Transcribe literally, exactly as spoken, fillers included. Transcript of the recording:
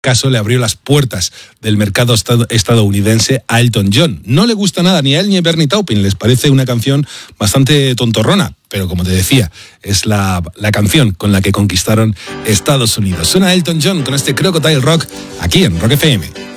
caso le abrió las puertas del mercado estadounidense a Elton John. No le gusta nada ni a él ni a Bernie Taupin, les parece una canción bastante tontorrona, pero como te decía, es la, la canción con la que conquistaron Estados Unidos. Suena Elton John con este Crocodile Rock aquí en Rock F M.